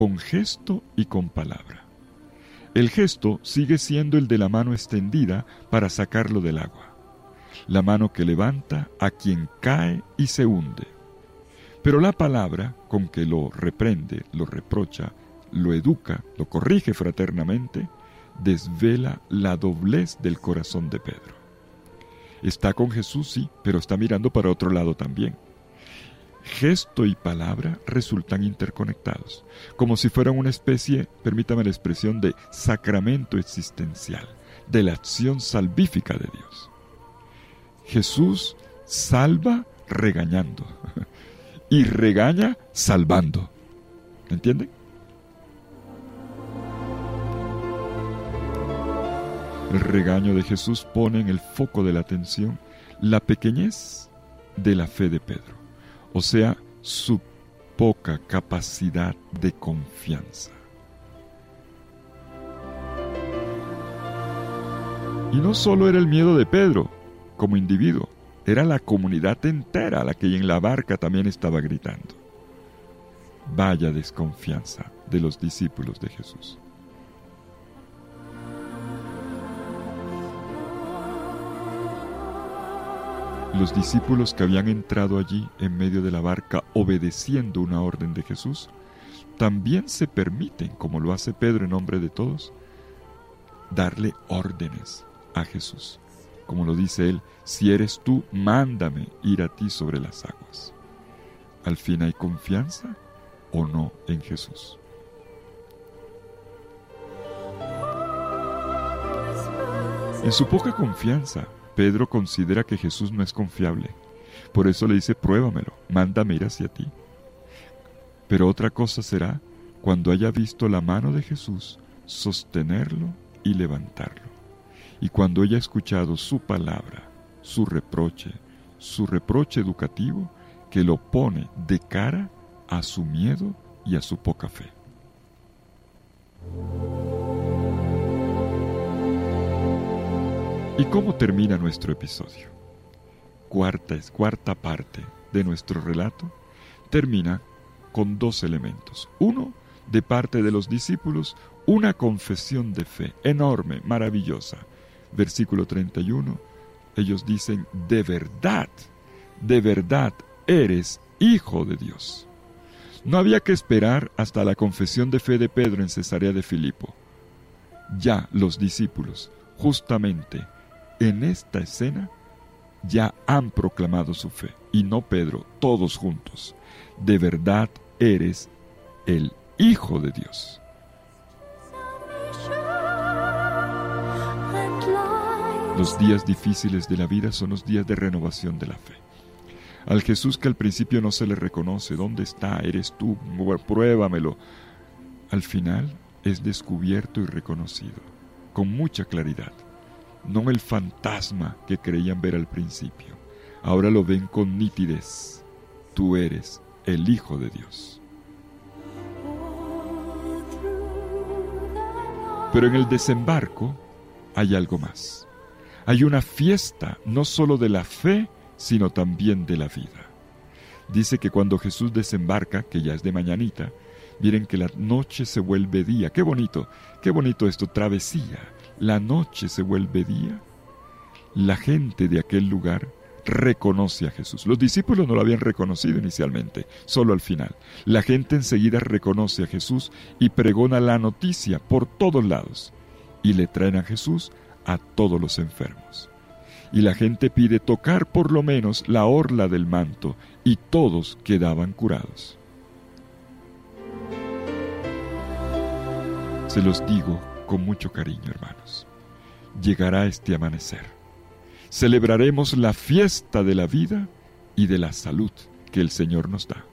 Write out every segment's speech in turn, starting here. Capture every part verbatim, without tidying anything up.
con gesto y con palabra. El gesto sigue siendo el de la mano extendida para sacarlo del agua, la mano que levanta a quien cae y se hunde. Pero la palabra con que lo reprende, lo reprocha, lo educa, lo corrige fraternamente, desvela la doblez del corazón de Pedro. Está con Jesús, sí, pero está mirando para otro lado también. Gesto y palabra resultan interconectados, como si fueran una especie, permítame la expresión, de sacramento existencial, de la acción salvífica de Dios. Jesús salva regañando y regaña salvando. ¿Entienden? El regaño de Jesús pone en el foco de la atención la pequeñez de la fe de Pedro, o sea, su poca capacidad de confianza. Y no solo era el miedo de Pedro como individuo, era la comunidad entera la que en la barca también estaba gritando. Vaya desconfianza de los discípulos de Jesús. Los discípulos que habían entrado allí en medio de la barca obedeciendo una orden de Jesús, también se permiten, como lo hace Pedro en nombre de todos, darle órdenes a Jesús. Como lo dice él, si eres tú, mándame ir a ti sobre las aguas. ¿Al fin hay confianza o no en Jesús? En su poca confianza, Pedro considera que Jesús no es confiable. Por eso le dice, pruébamelo, mándame ir hacia ti. Pero otra cosa será cuando haya visto la mano de Jesús sostenerlo y levantarlo. Y cuando haya escuchado su palabra, su reproche, su reproche educativo que lo pone de cara a su miedo y a su poca fe. ¿Y cómo termina nuestro episodio? Cuarta, es cuarta parte de nuestro relato termina con dos elementos. Uno, de parte de los discípulos, una confesión de fe enorme, maravillosa. Versículo treinta y uno, ellos dicen, de verdad, de verdad eres Hijo de Dios. No había que esperar hasta la confesión de fe de Pedro en Cesarea de Filipo. Ya los discípulos, justamente en esta escena, ya han proclamado su fe, y no Pedro, todos juntos. De verdad eres el Hijo de Dios. Los días difíciles de la vida son los días de renovación de la fe. Al Jesús que al principio no se le reconoce, ¿dónde está? Eres tú, pruébamelo. Al final es descubierto y reconocido, con mucha claridad. No el fantasma que creían ver al principio. Ahora lo ven con nitidez. Tú eres el Hijo de Dios. Pero en el desembarco hay algo más. Hay una fiesta no solo de la fe, sino también de la vida. Dice que cuando Jesús desembarca, que ya es de mañanita, miren que la noche se vuelve día. ¡Qué bonito! ¡Qué bonito esto! Travesía. La noche se vuelve día. La gente de aquel lugar reconoce a Jesús. Los discípulos no lo habían reconocido inicialmente, solo al final. La gente enseguida reconoce a Jesús y pregona la noticia por todos lados. Y le traen a Jesús a todos los enfermos. Y la gente pide tocar por lo menos la orla del manto, y todos quedaban curados. Se los digo con mucho cariño, hermanos. Llegará este amanecer. Celebraremos la fiesta de la vida y de la salud que el Señor nos da.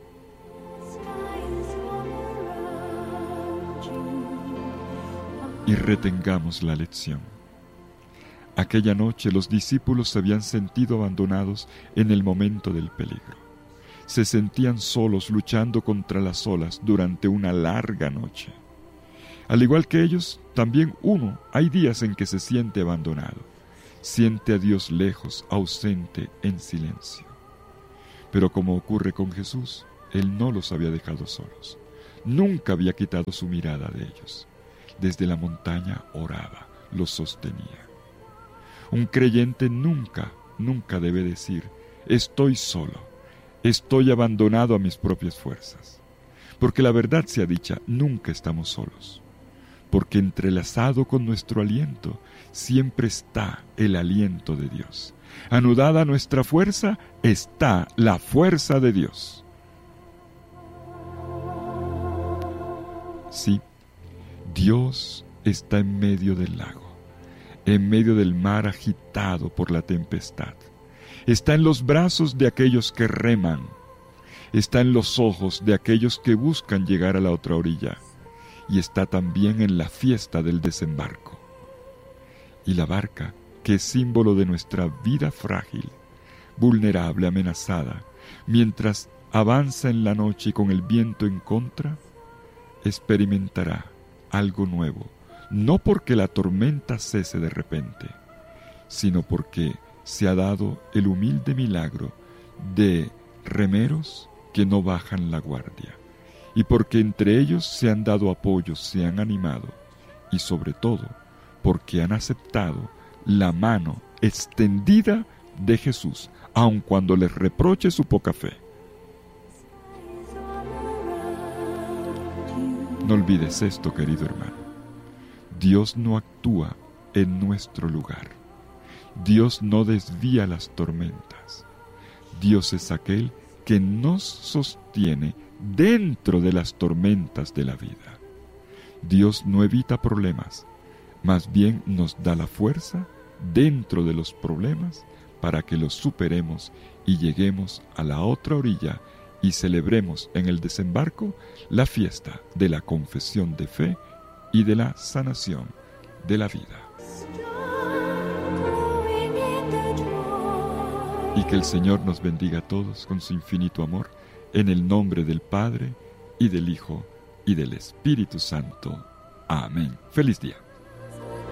Y retengamos la lección. Aquella noche los discípulos se habían sentido abandonados en el momento del peligro. Se sentían solos luchando contra las olas durante una larga noche. Al igual que ellos, también uno hay días en que se siente abandonado. Siente a Dios lejos, ausente, en silencio. Pero como ocurre con Jesús, Él no los había dejado solos. nunca había quitado su mirada de ellos. Desde la montaña oraba, los sostenía. Un creyente nunca, nunca debe decir, estoy solo, estoy abandonado a mis propias fuerzas. Porque la verdad sea dicha, nunca estamos solos. Porque entrelazado con nuestro aliento, siempre está el aliento de Dios. Anudada a nuestra fuerza, está la fuerza de Dios. Sí, Dios está en medio del lago, en medio del mar agitado por la tempestad. Está en los brazos de aquellos que reman. Está en los ojos de aquellos que buscan llegar a la otra orilla. Y está también en la fiesta del desembarco. Y la barca, que es símbolo de nuestra vida frágil, vulnerable, amenazada, mientras avanza en la noche con el viento en contra, experimentará algo nuevo, no porque la tormenta cese de repente, sino porque se ha dado el humilde milagro de remeros que no bajan la guardia, y porque entre ellos se han dado apoyos, se han animado, y sobre todo porque han aceptado la mano extendida de Jesús, aun cuando les reproche su poca fe. No olvides esto, querido hermano. Dios no actúa en nuestro lugar. Dios no desvía las tormentas. Dios es aquel que nos sostiene dentro de las tormentas de la vida. Dios no evita problemas, más bien nos da la fuerza dentro de los problemas para que los superemos y lleguemos a la otra orilla y celebremos en el desembarco la fiesta de la confesión de fe y de la sanación de la vida. Y que el Señor nos bendiga a todos con su infinito amor, en el nombre del Padre, y del Hijo, y del Espíritu Santo. Amén. Feliz día.